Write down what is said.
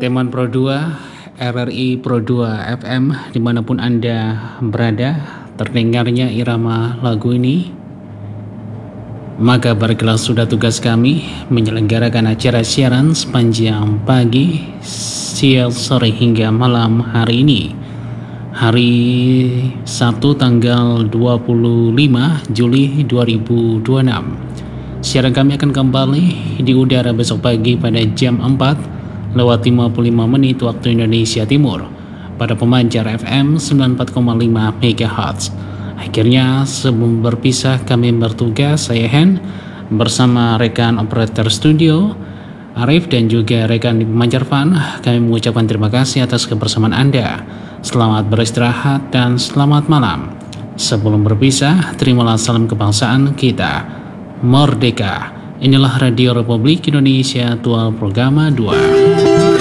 Teman Pro 2, RRI Pro 2 FM, dimanapun Anda berada, terdengarnya irama lagu ini, maka baiklah sudah tugas kami menyelenggarakan acara siaran sepanjang pagi, siang, sore hingga malam hari ini. Hari Sabtu tanggal 25 Juli 2026. Siaran kami akan kembali di udara besok pagi pada jam 4:55 waktu Indonesia Timur pada pemancar FM 94,5 MHz. Akhirnya sebelum berpisah kami bertugas, saya Hen bersama rekan operator studio Arif dan juga rekan di pemancar Fan, kami mengucapkan terima kasih atas kebersamaan Anda. Selamat beristirahat dan selamat malam. Sebelum berpisah, terimalah salam kebangsaan kita. Merdeka. Inilah Radio Republik Indonesia, Tual Programa 2.